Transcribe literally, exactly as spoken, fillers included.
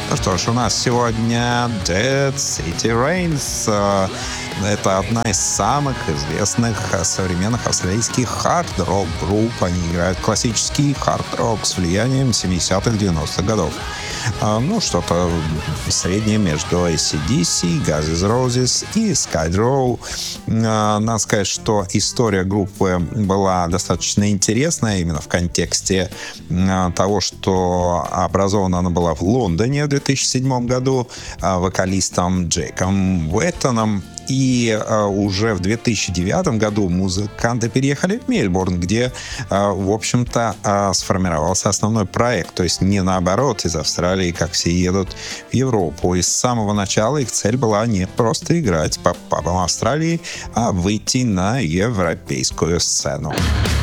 Ну что ж, у нас сегодня Dead City Rains. Это одна из самых известных современных австралийских хард-рок групп. Они играют классический хард-рок с влиянием семидесятых, девяностых годов. Ну, что-то среднее между эй си ди си, Guns N' Roses и Skid Row. Надо сказать, что история группы была достаточно интересная именно в контексте того, что образована она была в Лондоне в две тысячи седьмом году вокалистом Джейком Уэттоном. И uh, уже в две тысячи девятом году музыканты переехали в Мельбурн, где, uh, в общем-то, uh, сформировался основной проект. То есть не наоборот, из Австралии, как все едут в Европу. И с самого начала их цель была не просто играть по пабам Австралии, а выйти на европейскую сцену.